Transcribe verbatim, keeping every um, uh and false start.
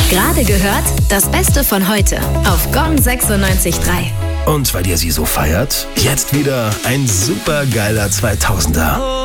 Gerade gehört, das Beste von heute auf Gong sechsundneunzig Komma drei. Und weil ihr sie so feiert, jetzt wieder ein supergeiler zweitausender.